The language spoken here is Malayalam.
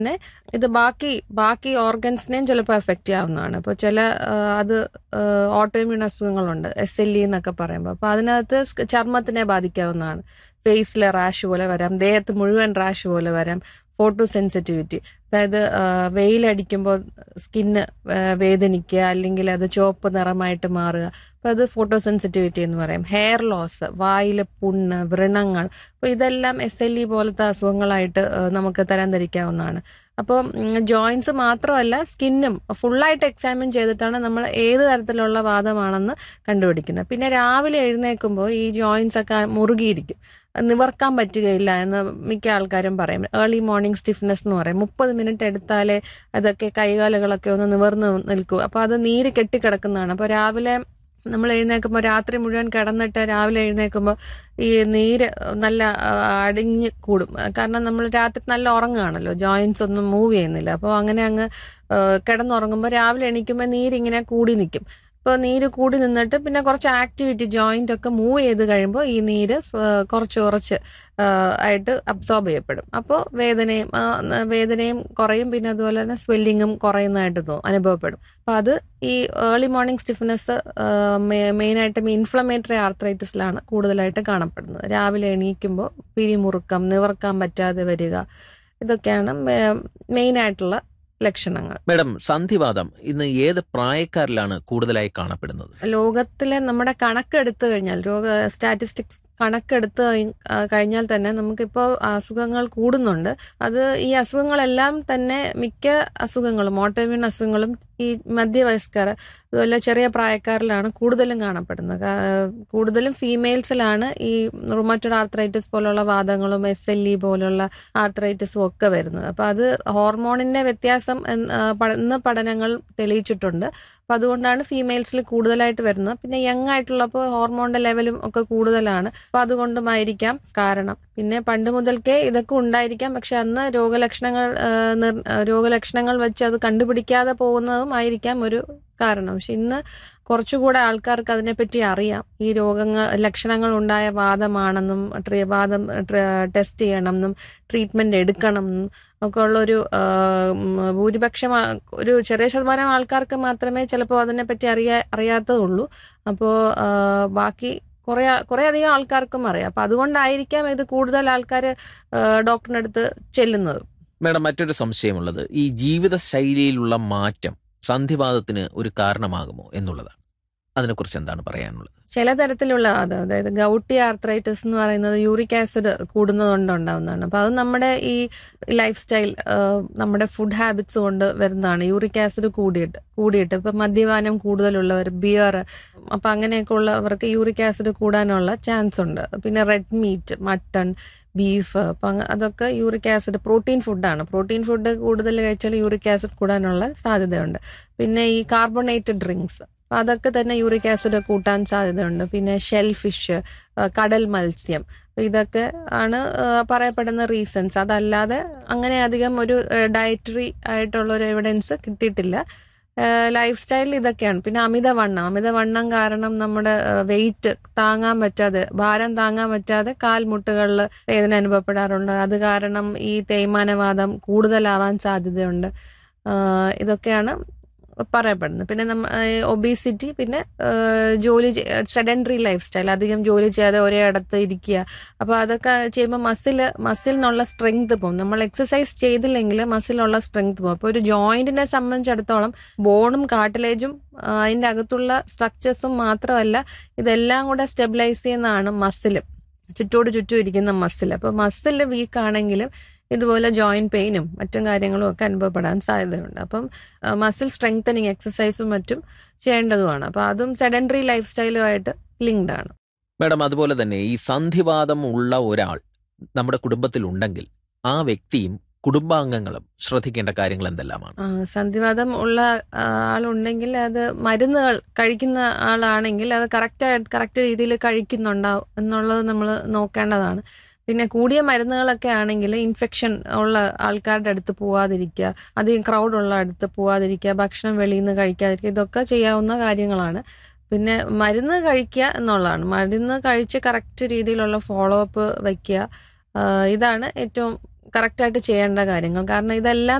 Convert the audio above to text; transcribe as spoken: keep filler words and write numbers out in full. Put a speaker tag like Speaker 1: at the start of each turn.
Speaker 1: പിന്നെ ഇത് ബാക്കി ബാക്കി ഓർഗൻസിനെയും ചിലപ്പോൾ എഫക്റ്റ് ചെയ്യാവുന്നതാണ്. അപ്പോൾ ചില അത് auto immune അസുഖങ്ങളുണ്ട്, S L E എന്നൊക്കെ പറയുമ്പോൾ. അപ്പോൾ അതിനകത്ത് ചർമ്മത്തിനെ ബാധിക്കാവുന്നതാണ്. ഫേസിലെ റാഷ് പോലെ വരാം, ദേഹത്ത് മുഴുവൻ റാഷ് പോലെ വരാം. ഫോട്ടോ സെൻസിറ്റിവിറ്റി, അതായത് വെയിലടിക്കുമ്പോൾ സ്കിന്ന് വേദനിക്കുക, അല്ലെങ്കിൽ അത് ചുവപ്പ് നിറമായിട്ട് മാറുക, അപ്പോൾ അത് ഫോട്ടോ സെൻസിറ്റിവിറ്റി എന്ന് പറയും. ഹെയർ ലോസ്, വായിലെ പുണ്ണ്, വ്രണങ്ങൾ, അപ്പോൾ ഇതെല്ലാം എസ് എൽ ഇ പോലത്തെ അസുഖങ്ങളായിട്ട് നമുക്ക് തരംതിരിക്കാവുന്നതാണ്. അപ്പോൾ ജോയിൻസ് മാത്രമല്ല, സ്കിന്നും ഫുള്ളായിട്ട് എക്സാമിൻ ചെയ്തിട്ടാണ് നമ്മൾ ഏത് തരത്തിലുള്ള വാദമാണെന്ന് കണ്ടുപിടിക്കുന്നത്. പിന്നെ രാവിലെ എഴുന്നേൽക്കുമ്പോൾ ഈ ജോയിൻസ് ഒക്കെ മുറുകിയിരിക്കും, നിവർക്കാൻ പറ്റുകയില്ല എന്ന് മിക്ക ആൾക്കാരും പറയും. ഏർലി മോർണിംഗ് സ്റ്റിഫ്നെസ് എന്ന് പറയും. മുപ്പത് മിനിറ്റ് എടുത്താലേ അതൊക്കെ കൈകാലുകളൊക്കെ ഒന്ന് നിവർന്ന് നിൽക്കൂ. അപ്പോൾ അത് നീര് കെട്ടിക്കിടക്കുന്നതാണ്. അപ്പോൾ രാവിലെ നമ്മൾ എഴുന്നേൽക്കുമ്പോൾ, രാത്രി മുഴുവൻ കിടന്നിട്ട് രാവിലെ എഴുന്നേൽക്കുമ്പോൾ ഈ നീര് നല്ല അടിഞ്ഞ് കൂടും. കാരണം നമ്മൾ രാത്രി നല്ല ഉറങ്ങുകയാണല്ലോ, ജോയിൻസ് ഒന്നും മൂവ് ചെയ്യുന്നില്ല. അപ്പോൾ അങ്ങനെ അങ്ങ് കിടന്നുറങ്ങുമ്പോൾ രാവിലെ എണീക്കുമ്പോൾ നീരിങ്ങനെ കൂടി നിൽക്കും. ഇപ്പോൾ നീര് കൂടി നിന്നിട്ട് പിന്നെ കുറച്ച് ആക്ടിവിറ്റി, ജോയിന്റ് ഒക്കെ മൂവ് ചെയ്ത് കഴിയുമ്പോൾ ഈ നീര് കുറച്ച് കുറച്ച് ആയിട്ട് അബ്സോർബ് ചെയ്യപ്പെടും. അപ്പോൾ വേദനയും വേദനയും കുറയും. പിന്നെ അതുപോലെ തന്നെ സ്വെല്ലിങ്ങും കുറയുന്നതായിട്ട് തോന്നും, അനുഭവപ്പെടും. അപ്പോൾ അത് ഈ ഏർലി മോർണിംഗ് സ്റ്റിഫ്നെസ് മെയിനായിട്ടും ഇൻഫ്ലമേറ്ററി ആർത്രൈറ്റിസിലാണ് കൂടുതലായിട്ട് കാണപ്പെടുന്നത്. രാവിലെ എണീക്കുമ്പോൾ പിരിമുറുക്കം, നിവർക്കാൻ പറ്റാതെ വരിക, ഇതൊക്കെയാണ് മെയിനായിട്ടുള്ള ലക്ഷണങ്ങൾ.
Speaker 2: മേഡം, സന്ധിവാതം ഇന്ന് ഏത് പ്രായക്കാരിലാണ് കൂടുതലായി കാണപ്പെടുന്നത്?
Speaker 1: ലോകത്തിലെ നമ്മുടെ കണക്കെടുത്തു കഴിഞ്ഞാൽ, രോഗ സ്റ്റാറ്റിസ്റ്റിക്സ് കണക്കെടുത്ത് കഴിഞ്ഞാൽ തന്നെ നമുക്കിപ്പോൾ അസുഖങ്ങൾ കൂടുന്നുണ്ട്. അത് ഈ അസുഖങ്ങളെല്ലാം തന്നെ മിക്ക അസുഖങ്ങളും, ഓട്ടോഇമ്യൂൺ അസുഖങ്ങളും ഈ മധ്യവയസ്കർ അതുപോലെ ചെറിയ പ്രായക്കാരിലാണ് കൂടുതലും കാണപ്പെടുന്നത്. കൂടുതലും ഫീമെയിൽസിലാണ് ഈ റുമറ്റോയ്ഡ് ആർത്രൈറ്റിസ് പോലുള്ള വാദങ്ങളും എസ് എൽ ഇ പോലുള്ള ആർത്രൈറ്റിസും ഒക്കെ വരുന്നത്. അപ്പോൾ അത് ഹോർമോണിന്റെ വ്യത്യാസം എന്ന് പഠനങ്ങൾ തെളിയിച്ചിട്ടുണ്ട്. അപ്പോൾ അതുകൊണ്ടാണ് ഫീമെയിൽസിൽ കൂടുതലായിട്ട് വരുന്നത്. പിന്നെ യങ് ആയിട്ടുള്ളപ്പോൾ ഹോർമോണിന്റെ ലെവലും ഒക്കെ കൂടുതലാണ്. അപ്പോൾ അതുകൊണ്ടുമായിരിക്കാം കാരണം. പിന്നെ പണ്ട് മുതൽക്കേ ഇതൊക്കെ ഉണ്ടായിരിക്കാം, പക്ഷെ അന്ന് രോഗലക്ഷണങ്ങൾ രോഗലക്ഷണങ്ങൾ വെച്ച് അത് കണ്ടുപിടിക്കാതെ പോകുന്നതും ആയിരിക്കാം ഒരു കാരണം. പക്ഷെ ഇന്ന് കുറച്ചുകൂടെ ആൾക്കാർക്ക് അതിനെപ്പറ്റി അറിയാം. ഈ രോഗങ്ങൾ ലക്ഷണങ്ങൾ ഉണ്ടായ വാദമാണെന്നും വാദം ടെസ്റ്റ് ചെയ്യണം എന്നും ട്രീറ്റ്മെന്റ് എടുക്കണം എന്നും ഒക്കെ ഉള്ളൊരു ഭൂരിപക്ഷം, ഒരു ചെറിയ ശതമാനം ആൾക്കാർക്ക് മാത്രമേ ചിലപ്പോൾ അതിനെപ്പറ്റി അറിയാ അറിയാത്തതുള്ളൂ. അപ്പോൾ ബാക്കി കുറെ കുറെ അധികം ആൾക്കാർക്കും അറിയാം. അപ്പൊ അതുകൊണ്ടായിരിക്കാം ഇത് കൂടുതൽ ആൾക്കാർ ഡോക്ടറിന്റെ അടുത്ത് ചെല്ലുന്നത്.
Speaker 2: മേഡം, മറ്റൊരു സംശയമുള്ളത് ഈ ജീവിത ശൈലിയിലുള്ള മാറ്റം സന്ധിവാതത്തിന് ഒരു കാരണമാകുമോ എന്നുള്ളതാണ്. അതിനെക്കുറിച്ച് എന്താണ് പറയാനുള്ളത്?
Speaker 1: ചില തരത്തിലുള്ള വാദം, അതായത് ഗൗട്ടി ആർത്രൈറ്റിസ് എന്ന് പറയുന്നത് യൂറിക് ആസിഡ് കൂടുന്നതുകൊണ്ട് ഉണ്ടാവുന്നതാണ്. അപ്പോൾ അത് നമ്മുടെ ഈ ലൈഫ് സ്റ്റൈൽ, നമ്മുടെ ഫുഡ് ഹാബിറ്റ്സ് കൊണ്ട് വരുന്നതാണ്. യൂറിക് ആസിഡ് കൂടിയിട്ട് കൂടിയിട്ട് ഇപ്പം മദ്യപാനം കൂടുതലുള്ളവർ, ബിയർ, അപ്പം അങ്ങനെയൊക്കെ ഉള്ളവർക്ക് യൂറിക് ആസിഡ് കൂടാനുള്ള ചാൻസ് ഉണ്ട്. പിന്നെ റെഡ് മീറ്റ്, മട്ടൺ, ബീഫ്, അപ്പം അതൊക്കെ യൂറിക് ആസിഡ്, പ്രോട്ടീൻ ഫുഡാണ്. പ്രോട്ടീൻ ഫുഡ് കൂടുതൽ കഴിച്ചാൽ യൂറിക് ആസിഡ് കൂടാനുള്ള സാധ്യതയുണ്ട്. പിന്നെ ഈ കാർബണേറ്റഡ് ഡ്രിങ്ക്സ്, അതൊക്കെ തന്നെ യൂറിക് ആസിഡ് കൂട്ടാൻ സാധ്യതയുണ്ട്. പിന്നെ ഷെൽ ഫിഷ്, കടൽ മത്സ്യം, ഇതൊക്കെ ആണ് പറയപ്പെടുന്ന റീസൺസ്. അതല്ലാതെ അങ്ങനെ അധികം ഒരു ഡയറ്ററി ആയിട്ടുള്ള ഒരു എവിഡൻസ് കിട്ടിയിട്ടില്ല. ലൈഫ് സ്റ്റൈൽ ഇതൊക്കെയാണ്. പിന്നെ അമിതവണ്ണം അമിതവണ്ണം കാരണം നമ്മുടെ വെയിറ്റ് താങ്ങാൻ പറ്റാതെ, ഭാരം താങ്ങാൻ പറ്റാതെ കാൽമുട്ടുകളിൽ വേദന അനുഭവപ്പെടാറുണ്ട്. അത് കാരണം ഈ തേയ്മാനവാദം കൂടുതലാവാൻ സാധ്യതയുണ്ട്. ഇതൊക്കെയാണ് പറയപ്പെടുന്നത്. പിന്നെ നമ്മ ഒബീസിറ്റി, പിന്നെ ജോലി, സെഡൻഡറി ലൈഫ് സ്റ്റൈൽ, അധികം ജോലി ചെയ്യാതെ ഒരേ ഇടത്ത് ഇരിക്കുക. അപ്പോൾ അതൊക്കെ ചെയ്യുമ്പോൾ മസിൽ മസിലിനുള്ള സ്ട്രെങ്ത് പോകും. നമ്മൾ എക്സസൈസ് ചെയ്തില്ലെങ്കിൽ മസിലുള്ള സ്ട്രെങ്ത് പോകും. അപ്പോൾ ഒരു ജോയിന്റിനെ സംബന്ധിച്ചിടത്തോളം ബോണും കാർട്ടിലേജും അതിൻ്റെ അകത്തുള്ള സ്ട്രക്ചേഴ്സും മാത്രമല്ല, ഇതെല്ലാം കൂടെ സ്റ്റെബിലൈസ് ചെയ്യുന്നതാണ് മസിൽ, ചുറ്റോട് ചുറ്റും ഇരിക്കുന്ന മസിൽ. അപ്പോൾ മസിൽ വീക്ക് ആണെങ്കിലും ഇതുപോലെ ജോയിന്റ് പെയിനും മറ്റും കാര്യങ്ങളും ഒക്കെ അനുഭവപ്പെടാൻ സാധ്യതയുണ്ട്. അപ്പം മസിൽ സ്ട്രെങ്തനിങ് എക്സസൈസും മറ്റും ചെയ്യേണ്ടതുമാണ്. അപ്പം അതും സെഡൻഡറി ലൈഫ് സ്റ്റൈലുമായിട്ട് ലിങ്ക്ഡ് ആണ്.
Speaker 2: മാഡം, അതുപോലെ തന്നെ ഈ സന്ധിവാതം ഉള്ള ഒരാൾ നമ്മുടെ കുടുംബത്തിൽ ഉണ്ടെങ്കിൽ ആ വ്യക്തിയും കുടുംബാംഗങ്ങളും ശ്രദ്ധിക്കേണ്ട കാര്യങ്ങൾ എന്തെല്ലാമാണ്?
Speaker 1: സന്ധിവാതം ഉള്ള ആളുണ്ടെങ്കിൽ അത് മരുന്നുകൾ കഴിക്കുന്ന ആളാണെങ്കിൽ അത് കറക്റ്റ് കറക്റ്റ് രീതിയിൽ കഴിക്കുന്നുണ്ടാവും എന്നുള്ളത് നമ്മൾ നോക്കേണ്ടതാണ്. പിന്നെ കൂടിയ മരുന്നുകളൊക്കെ ആണെങ്കിൽ ഇൻഫെക്ഷൻ ഉള്ള ആൾക്കാരുടെ അടുത്ത് പോവാതിരിക്കുക, അധികം ക്രൗഡ് ഉള്ള അടുത്ത് പോവാതിരിക്കുക, ഭക്ഷണം വെളിയിൽ നിന്ന് കഴിക്കാതിരിക്കുക, ഇതൊക്കെ ചെയ്യാവുന്ന കാര്യങ്ങളാണ്. പിന്നെ മരുന്ന് കഴിക്കുക എന്നുള്ളതാണ്. മരുന്ന് കഴിച്ച് കറക്റ്റ് രീതിയിലുള്ള ഫോളോ അപ്പ് വയ്ക്കുക, ഇതാണ് ഏറ്റവും കറക്റ്റായിട്ട് ചെയ്യേണ്ട കാര്യങ്ങൾ. കാരണം ഇതെല്ലാം